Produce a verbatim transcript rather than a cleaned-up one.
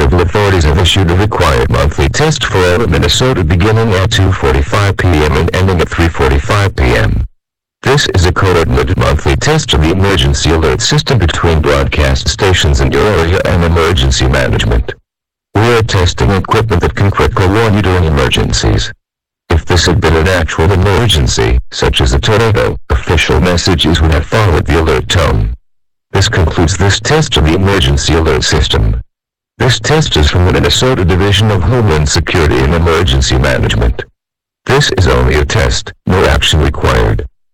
civil authorities have issued a required monthly test for all of Minnesota beginning at two forty-five p m and ending at three forty-five p m This is a coordinated monthly test of the emergency alert system between broadcast stations in your area and emergency management. We are testing equipment that can quickly warn you during emergencies. If this had been an actual emergency, such as a tornado, official messages would have followed the alert tone. This concludes this test of the emergency alert system. This test is from the Minnesota Division of Homeland Security and Emergency Management. This is only a test, no action required.